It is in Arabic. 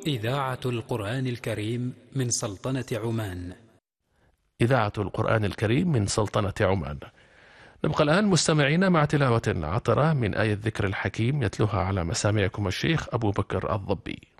إذاعة القرآن الكريم من سلطنة عمان. إذاعة القرآن الكريم من سلطنة عمان. نبقى الآن مستمعين مع تلاوة عطرة من آية الذكر الحكيم يتلوها على مسامعكم الشيخ أبو بكر الضبي.